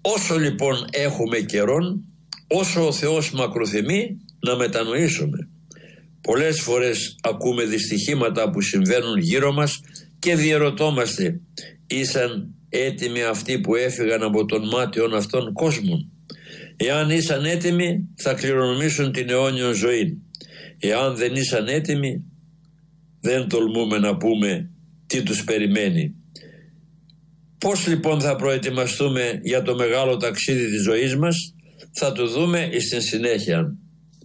Όσο λοιπόν έχουμε καιρόν, όσο ο Θεός μακροθυμεί να μετανοήσουμε. Πολλές φορές ακούμε δυστυχήματα που συμβαίνουν γύρω μας και διερωτόμαστε, ήσαν έτοιμοι αυτοί που έφυγαν από τον μάτιον αυτών κόσμων? Εάν ήσαν έτοιμοι θα κληρονομήσουν την αιώνιο ζωή. Εάν δεν ήσαν έτοιμοι, δεν τολμούμε να πούμε τι τους περιμένει. Πώς λοιπόν θα προετοιμαστούμε για το μεγάλο ταξίδι της ζωής μας? Θα το δούμε στην συνέχεια.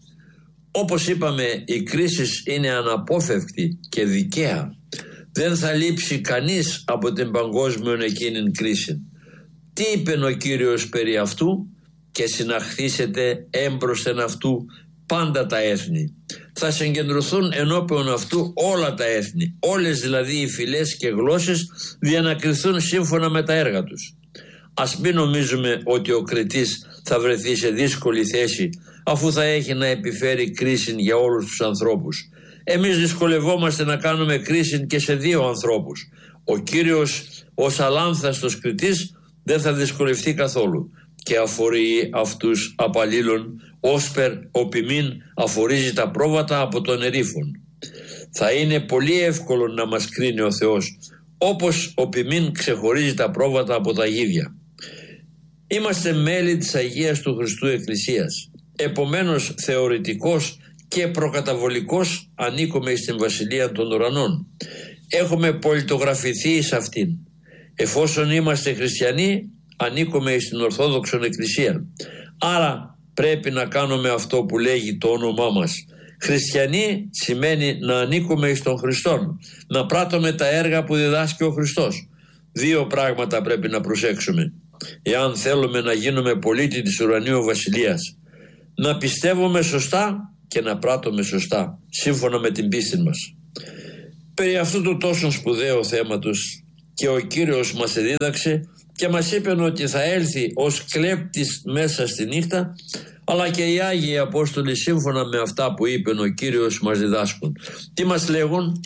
Όπως είπαμε, η κρίση είναι αναπόφευκτη και δικαία. Δεν θα λείψει κανείς από την παγκόσμια εκείνη κρίση. Τι είπε ο Κύριος περί αυτού? Και συναχθήσετε έμπροσθεν αυτού πάντα τα έθνη. Θα συγκεντρωθούν ενώπιον αυτού όλα τα έθνη, όλες δηλαδή οι φυλές και γλώσσες διανακριθούν σύμφωνα με τα έργα τους. Ας μην νομίζουμε ότι ο Κριτής θα βρεθεί σε δύσκολη θέση αφού θα έχει να επιφέρει κρίση για όλους τους ανθρώπους. Εμείς δυσκολευόμαστε να κάνουμε κρίση και σε δύο ανθρώπους. Ο Κύριος ως αλάνθαστος Κριτής δεν θα δυσκολευτεί καθόλου και αφορεί αυτούς απαλλήλων όσπερ ο ποιμήν αφορίζει τα πρόβατα από τον ερήφων. Θα είναι πολύ εύκολο να μας κρίνει ο Θεός, όπως ο ποιμήν ξεχωρίζει τα πρόβατα από τα γίδια. Είμαστε μέλη της Αγίας του Χριστού Εκκλησίας. Επομένως θεωρητικός και προκαταβολικός ανήκουμε στην Βασιλεία των Ουρανών. Έχουμε πολιτογραφηθεί σε αυτήν. Εφόσον είμαστε χριστιανοί, ανήκουμε στην Ορθόδοξον Εκκλησία. Άρα πρέπει να κάνουμε αυτό που λέγει το όνομά μας. Χριστιανοί σημαίνει να ανήκουμε στον Χριστόν, να πράττουμε τα έργα που διδάσκει ο Χριστός. Δύο πράγματα πρέπει να προσέξουμε εάν θέλουμε να γίνουμε πολίτη της ουρανίου βασιλείας: να πιστεύουμε σωστά και να πράττουμε σωστά σύμφωνα με την πίστη μας. Περί αυτού του τόσο σπουδαίου θέματος και ο Κύριος μας εδίδαξε και μας είπε ότι θα έλθει ως κλέπτης μέσα στη νύχτα, αλλά και οι Άγιοι Απόστολοι σύμφωνα με αυτά που είπε ο Κύριος μας διδάσκουν. Τι μας λέγουν?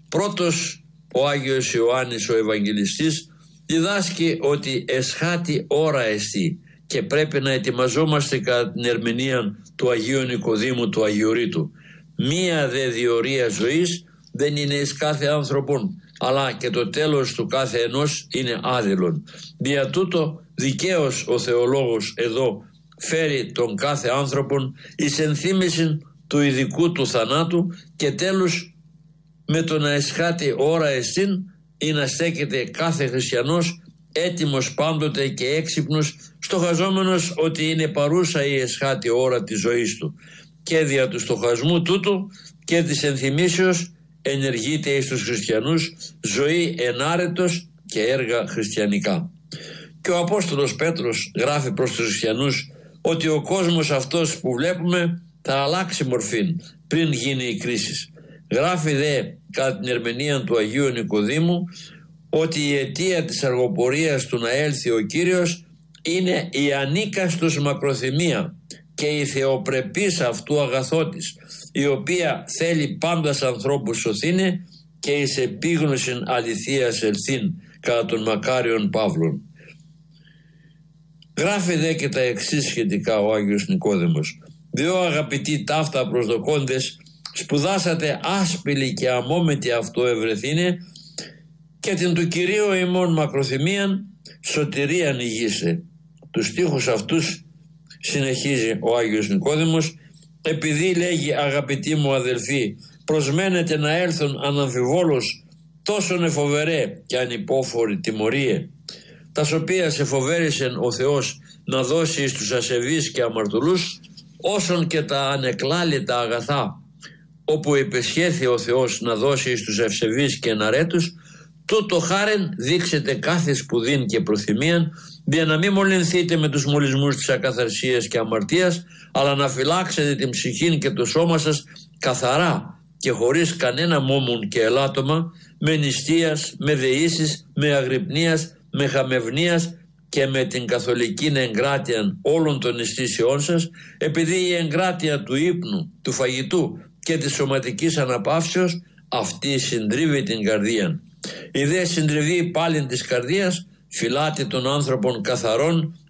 Πρώτος ο Άγιος Ιωάννης ο Ευαγγελιστής διδάσκει ότι εσχάτη ώρα εστί και πρέπει να ετοιμαζόμαστε κατά την ερμηνεία του Αγίου Νικοδήμου του Αγιορείτου. Μία δε διορία ζωής δεν είναι εις κάθε άνθρωπον, αλλά και το τέλος του κάθε ενός είναι άδειλον. Δια τούτο δικαίως ο θεολόγος εδώ φέρει τον κάθε άνθρωπον εις ενθύμηση του ειδικού του θανάτου και τέλος με το να εσχάτη ώρα εστίν ή να στέκεται κάθε χριστιανός έτοιμος πάντοτε και έξυπνος, στοχαζόμενος ότι είναι παρούσα η εσχάτη ώρα της ζωής του, και δια του στοχασμού τούτου και της ενθυμίσεως ενεργείται εις τους χριστιανούς ζωή ενάρετος και έργα χριστιανικά. Και ο Απόστολος Πέτρος γράφει προς τους χριστιανούς ότι ο κόσμος αυτός που βλέπουμε θα αλλάξει μορφή πριν γίνει η κρίση. Γράφει δε κατά την ερμηνεία του Αγίου Νικοδήμου ότι η αιτία της αργοπορίας του να έλθει ο Κύριος είναι η ανίκαστος μακροθυμία και η θεοπρεπής αυτού αγαθότης, η οποία θέλει πάντας ανθρώπους σωθήνε και εις επίγνωσιν αληθείας ελθύν κατά των μακάριων Παύλων. Γράφει δε και τα εξής σχετικά ο Άγιος Νικόδημος: «Διό αγαπητοί ταύτα προσδοκώντες, σπουδάσατε άσπηλοι και αμόμετοι αυτό ευρεθήνε και την του Κυρίου ημών μακροθυμίαν σωτηρίαν ηγήσε». Τους στίχους αυτούς συνεχίζει ο Άγιος Νικόδημος, επειδή λέγει «αγαπητοί μου αδελφοί, προσμένετε να έλθουν αναμφιβόλως τόσον εφοβερέ και ανυπόφορη τιμωρίε, τας οποίας εφοβέρισεν ο Θεός να δώσει εις τους ασεβείς και αμαρτωλούς, όσον και τα ανεκλάλητα αγαθά, όπου υπεσχέθη ο Θεός να δώσει εις τους ευσεβείς και εναρέτους, τούτο χάρεν δείξετε κάθε σπουδήν και προθυμίαν, για να μην μολυνθείτε με τους μολυσμούς της ακαθαρσίας και αμαρτίας, αλλά να φυλάξετε την ψυχήν και το σώμα σας καθαρά και χωρίς κανένα μόμουν και ελάττωμα, με νηστείας, με δεήσεις, με αγρυπνίας, με χαμευνίας και με την καθολική εγκράτεια όλων των αισθήσεών σας, επειδή η εγκράτεια του ύπνου, του φαγητού και της σωματικής αναπαύσεως αυτή συντρίβει την καρδία. Η δε συντριβή πάλιν της καρδίας φυλάται των άνθρωπων καθαρών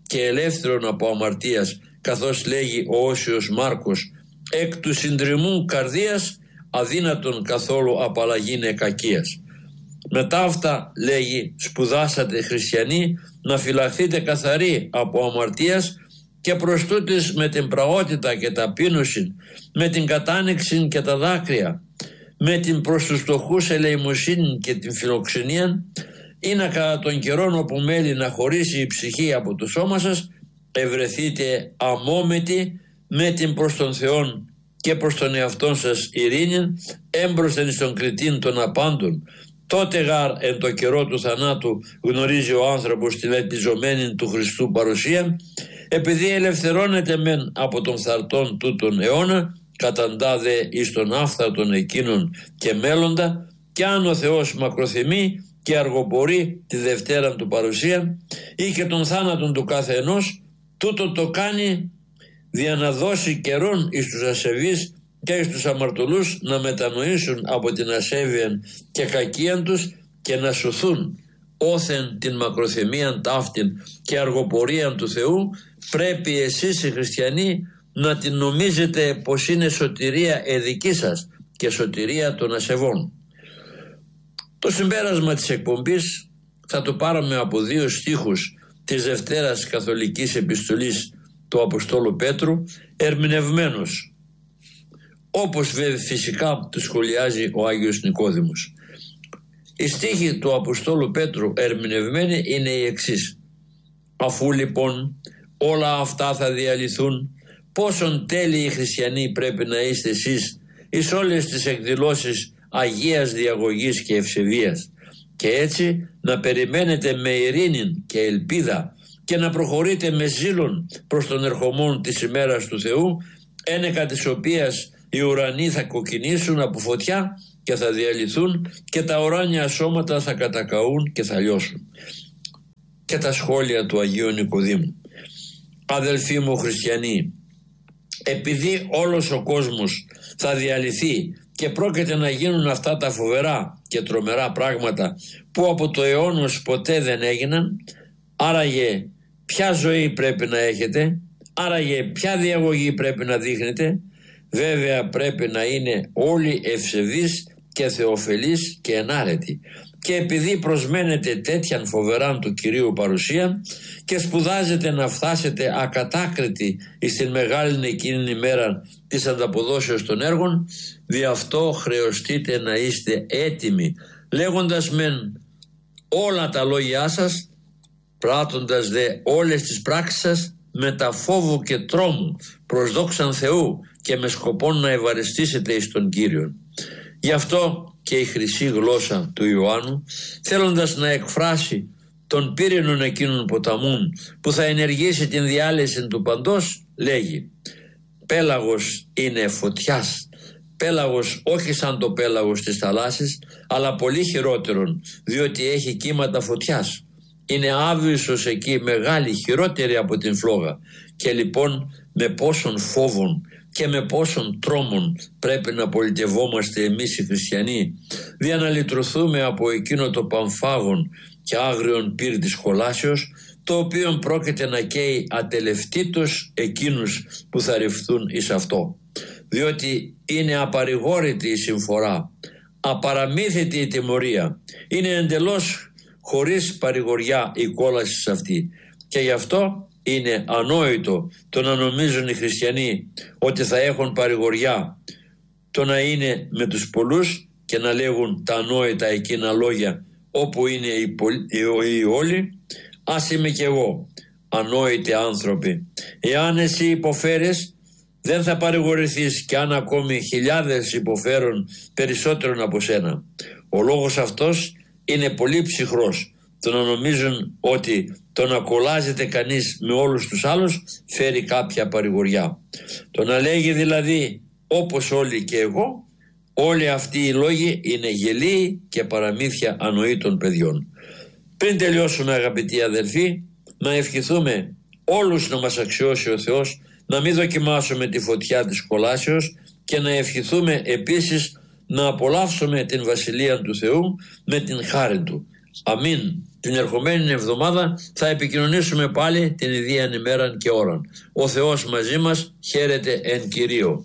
και ελεύθερον από αμαρτίας, καθώς λέγει ο Όσιος Μάρκος, εκ του συντριμμού καρδίας αδύνατον καθόλου απαλλαγήνε κακίας. Μετά αυτά λέγει, σπουδάσατε χριστιανοί να φυλαχθείτε καθαροί από αμαρτίας και προς τούτης με την πραότητα και ταπείνωση, με την κατάνοιξη και τα δάκρυα, με την προς τους φτωχούς ελεημοσύνη και την φιλοξενία, ή να κατά τον καιρόν όπου μέλει να χωρίσει η ψυχή από το σώμα σας, ευρεθείτε αμόμετοι με την προς τον Θεόν και προς τον εαυτόν σας ειρήνη, έμπροσθεν στον κριτήν των απάντων. Τότε γάρ εν το καιρό του θανάτου γνωρίζει ο άνθρωπος την ελπιζομένη του Χριστού παρουσία, επειδή ελευθερώνεται μεν από τον θαρτών τούτον αιώνα, καταντάδε εις τον άφθαρτον εκείνον και μέλλοντα, και αν ο Θεός μακροθυμεί και αργοπορεί τη Δευτέρα του παρουσία ή και τον θάνατον του κάθε ενός, τούτο το κάνει δια να δώσει καιρόν εις τους ασεβείς και εις τους αμαρτωλούς να μετανοήσουν από την ασέβεια και κακίαν τους και να σωθούν. Όθεν την μακροθυμίαν ταύτην και αργοπορίαν του Θεού, πρέπει εσείς οι χριστιανοί να την νομίζετε πως είναι σωτηρία εδική σας και σωτηρία των ασεβών. Το συμπέρασμα της εκπομπής θα το πάρουμε από 2 στίχους της Δευτέρας Καθολικής Επιστολής του Αποστόλου Πέτρου, ερμηνευμένος, όπως βέβαια φυσικά του σχολιάζει ο Άγιος Νικόδημος. Οι στίχοι του Αποστόλου Πέτρου ερμηνευμένοι είναι οι εξής: αφού λοιπόν όλα αυτά θα διαλυθούν, πόσον τέλειοι χριστιανοί πρέπει να είστε εσείς εις όλες τις εκδηλώσεις αγίας διαγωγής και ευσεβίας, και έτσι να περιμένετε με ειρήνη και ελπίδα και να προχωρείτε με ζήλον προς τον ερχομόν της ημέρας του Θεού, ένεκα της οποίας οι ουρανοί θα κοκκινήσουν από φωτιά και θα διαλυθούν και τα ουράνια σώματα θα κατακαούν και θα λιώσουν. Και τα σχόλια του Αγίου Νικοδήμου. Αδελφοί μου χριστιανοί, επειδή όλος ο κόσμος θα διαλυθεί και πρόκειται να γίνουν αυτά τα φοβερά και τρομερά πράγματα που από το αιώνος ποτέ δεν έγιναν, άραγε ποια ζωή πρέπει να έχετε, άραγε ποια διαγωγή πρέπει να δείχνετε? Βέβαια πρέπει να είναι όλοι ευσεβείς και θεοφελείς και ενάρετοι. Και επειδή προσμένετε τέτοιαν φοβεράν του Κυρίου παρουσία και σπουδάζετε να φτάσετε ακατάκριτοι στην μεγάλη εκείνη ημέρα της ανταποδόσεως των έργων, δι' αυτό χρεωστείτε να είστε έτοιμοι, λέγοντας μεν όλα τα λόγια σας, πράττοντας δε όλες τις πράξεις σας με τα φόβου και τρόμου προς δόξαν Θεού και με σκοπόν να ευαριστήσετε εις τον Κύριον. Γι' αυτό και η χρυσή γλώσσα του Ιωάννου, θέλοντας να εκφράσει τον πύρινον εκείνων ποταμούν που θα ενεργήσει την διάλυση του παντός, λέγει: πέλαγος είναι φωτιάς, πέλαγος όχι σαν το πέλαγος της θαλάσσης, αλλά πολύ χειρότερον, διότι έχει κύματα φωτιάς. Είναι άβυσσος εκεί μεγάλη, χειρότερη από την φλόγα. Και λοιπόν με πόσον φόβον και με πόσον τρόμον πρέπει να πολιτευόμαστε εμείς οι χριστιανοί, δια να λυτρωθούμε από εκείνο το παμφάγον και άγριον πύρ της κολάσεως, το οποίο πρόκειται να καίει ατελευτήτως εκείνους που θα ρηφθούν εις αυτό. Διότι είναι απαρηγόρητη η συμφορά, απαραμύθητη η τιμωρία, είναι εντελώς χωρίς παρηγοριά η κόλαση σε αυτή, και γι' αυτό είναι ανόητο το να νομίζουν οι χριστιανοί ότι θα έχουν παρηγοριά, το να είναι με τους πολλούς και να λέγουν τα ανόητα εκείνα λόγια όπου είναι οι όλοι. Ας είμαι κι εγώ ανόητοι άνθρωποι. Εάν εσύ υποφέρεις, δεν θα παρηγορηθείς, και αν ακόμη χιλιάδες υποφέρουν περισσότερον από σένα. Ο λόγος αυτός είναι πολύ ψυχρός. Το να νομίζουν ότι το να κολλάζεται κανείς με όλους τους άλλους φέρει κάποια παρηγοριά. Το να λέγει δηλαδή όπως όλοι και εγώ, όλοι αυτοί οι λόγοι είναι γελοί και παραμύθια ανοήτων παιδιών. Πριν τελειώσουμε, αγαπητοί αδελφοί, να ευχηθούμε όλους να μας αξιώσει ο Θεός, να μην δοκιμάσουμε τη φωτιά της κολάσεως και να ευχηθούμε επίσης να απολαύσουμε την Βασιλεία του Θεού με την χάρη Του. Αμήν. Την ερχομένη εβδομάδα θα επικοινωνήσουμε πάλι την ιδίαν ημέραν και ώραν. Ο Θεός μαζί μας, χαίρετε εν Κυρίω.